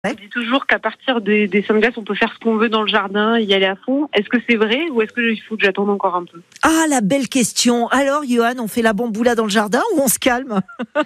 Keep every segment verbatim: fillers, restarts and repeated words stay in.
On dit toujours qu'à partir des, des saints de glace, on peut faire ce qu'on veut dans le jardin, y aller à fond. Est-ce que c'est vrai ou est-ce qu'il faut que j'attende encore un peu ? Ah, la belle question. Alors, Johan, on fait la bamboula dans le jardin ou on se calme ?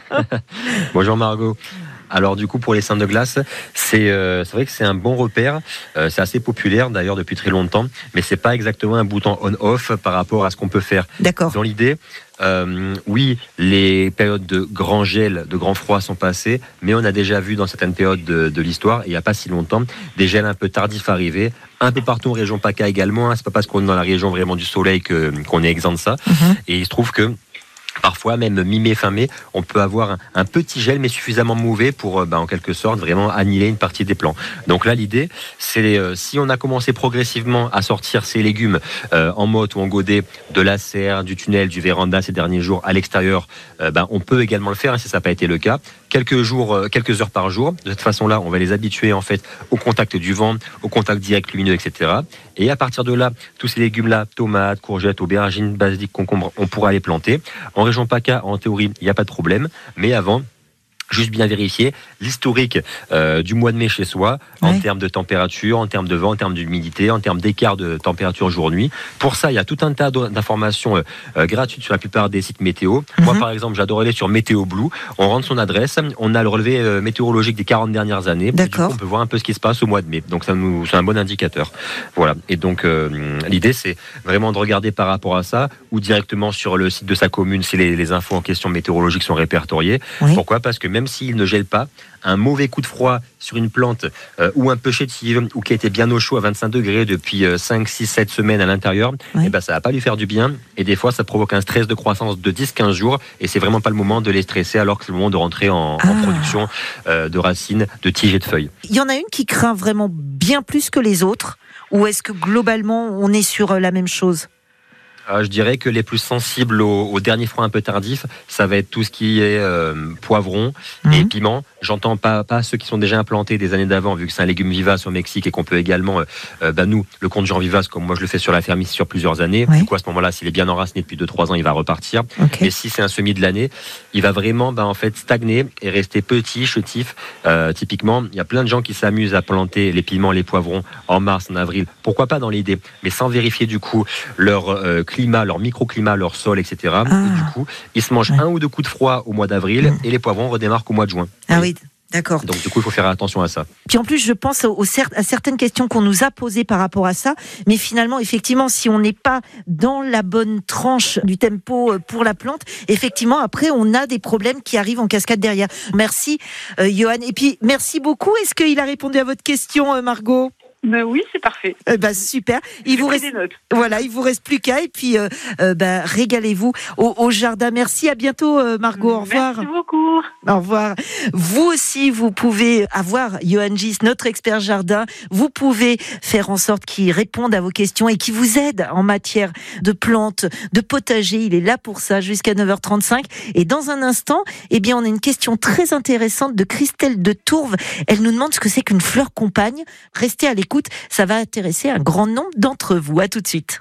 Bonjour Margot. Alors du coup pour les saints de glace, c'est, euh, c'est vrai que c'est un bon repère, euh, c'est assez populaire d'ailleurs depuis très longtemps, mais c'est pas exactement un bouton on-off par rapport à ce qu'on peut faire. D'accord. Dans l'idée, euh, oui, les périodes de grand gel, de grand froid sont passées, mais on a déjà vu dans certaines périodes de, de l'histoire, et il n'y a pas si longtemps, des gels un peu tardifs arriver, un peu partout en région PACA également, hein, c'est pas parce qu'on est dans la région vraiment du soleil que, qu'on est exempt de ça, mm-hmm. Et il se trouve que parfois, même mi-mai, fin mai, on peut avoir un, un petit gel, mais suffisamment mauvais pour, bah, en quelque sorte, vraiment annihiler une partie des plants. Donc là, l'idée, c'est euh, si on a commencé progressivement à sortir ces légumes euh, en motte ou en godet de la serre, du tunnel, du véranda ces derniers jours à l'extérieur, euh, bah, on peut également le faire, hein, si ça n'a pas été le cas. Quelques jours, euh, quelques heures par jour. De cette façon-là, on va les habituer en fait au contact du vent, au contact direct lumineux, et cetera. Et à partir de là, tous ces légumes-là, tomates, courgettes, aubergines, basilic, concombre, on pourra les planter. En région PACA, en théorie, il n'y a pas de problème. Mais avant, juste bien vérifier l'historique euh, du mois de mai chez soi, ouais. En termes de température, en termes de vent, en termes d'humidité, en termes d'écart de température jour-nuit. Pour ça, il y a tout un tas d'informations euh, gratuites sur la plupart des sites météo. Mm-hmm. Moi, par exemple, j'adore aller sur Météo Blue. On rentre son adresse, on a le relevé euh, météorologique des quarante dernières années. D'accord. Et du coup, on peut voir un peu ce qui se passe au mois de mai. Donc, ça nous, c'est un bon indicateur. Voilà. Et donc, euh, l'idée, c'est vraiment de regarder par rapport à ça, ou directement sur le site de sa commune, si les, les infos en question météorologiques sont répertoriées. Oui. Pourquoi ? Parce que même s'il ne gèle pas, un mauvais coup de froid sur une plante euh, ou un peu chétive ou qui a été bien au chaud à vingt-cinq degrés depuis euh, cinq, six, sept semaines à l'intérieur, oui. Eh ben, ça va pas lui faire du bien. Et des fois, ça provoque un stress de croissance de dix à quinze jours. Et c'est vraiment pas le moment de les stresser alors que c'est le moment de rentrer en, ah. en production euh, de racines, de tiges et de feuilles. Il y en a une qui craint vraiment bien plus que les autres, ou est-ce que globalement, on est sur la même chose ? Euh, je dirais que les plus sensibles au, au dernier froid un peu tardif, ça va être tout ce qui est euh, poivron mmh. et piment. J'entends pas, pas ceux qui sont déjà implantés des années d'avant, vu que c'est un légume vivace au Mexique et qu'on peut également, euh, bah nous, le conduire en vivace, comme moi je le fais sur la ferme ici sur plusieurs années. Oui. Du coup, à ce moment-là, s'il est bien enraciné depuis deux trois ans, il va repartir. Okay. Mais si c'est un semis de l'année, il va vraiment bah, en fait, stagner et rester petit, chétif. Euh, typiquement, il y a plein de gens qui s'amusent à planter les piments, les poivrons en mars, en avril. Pourquoi pas dans l'idée, mais sans vérifier du coup leur euh, climat, leur microclimat, leur sol, et cetera. Ah. Et du coup, ils se mangent ouais. un ou deux coups de froid au mois d'avril mmh. et les poivrons redémarrent qu'au mois de juin. Ah oui. D'accord. Donc du coup, il faut faire attention à ça. Puis en plus, je pense aux, à certaines questions qu'on nous a posées par rapport à ça. Mais finalement, effectivement, si on n'est pas dans la bonne tranche du tempo pour la plante, effectivement, après, on a des problèmes qui arrivent en cascade derrière. Merci, euh, Johan. Et puis, merci beaucoup. Est-ce qu'il a répondu à votre question, euh, Margot ? Ben oui, c'est parfait. Euh, bah, super. Il vous reste, des notes. Voilà, il vous reste plus qu'à et puis euh, euh, bah, régalez-vous au, au jardin. Merci, à bientôt, euh, Margot. Au revoir. Merci beaucoup. Au revoir. Vous aussi, vous pouvez avoir Johan Gis, notre expert jardin. Vous pouvez faire en sorte qu'il réponde à vos questions et qu'il vous aide en matière de plantes, de potager. Il est là pour ça jusqu'à neuf heures trente-cinq. Et dans un instant, eh bien, on a une question très intéressante de Christelle de Tourves. Elle nous demande ce que c'est qu'une fleur compagne. Restez à l'écoute. Ça va intéresser un grand nombre d'entre vous. À tout de suite.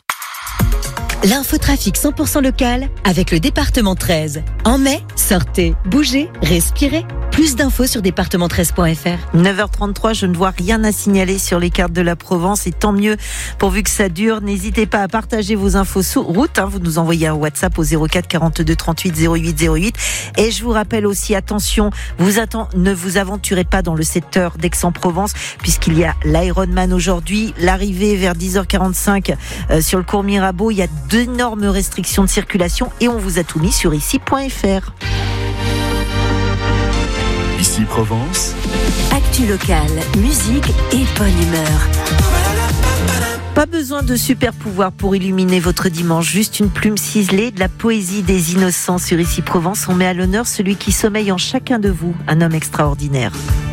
L'infotrafic cent pour cent local avec le département treize. En mai, sortez, bougez, respirez. Plus d'infos sur département treize point f r. neuf heures trente-trois, je ne vois rien à signaler sur les cartes de la Provence et tant mieux pourvu que ça dure. N'hésitez pas à partager vos infos sur route. Hein, vous nous envoyez un WhatsApp au zéro quatre quarante-deux trente-huit zéro huit zéro huit. Et je vous rappelle aussi, attention, vous atten- ne vous aventurez pas dans le secteur d'Aix-en-Provence puisqu'il y a l'Ironman aujourd'hui. L'arrivée vers dix heures quarante-cinq euh, sur le cours Mirabeau. Il y a d'énormes restrictions de circulation et on vous a tout mis sur ici point f r. Ici Provence. Actu locale, musique et bonne humeur. Pas besoin de super pouvoir pour illuminer votre dimanche, juste une plume ciselée, de la poésie des innocents sur Ici Provence. On met à l'honneur celui qui sommeille en chacun de vous, un homme extraordinaire.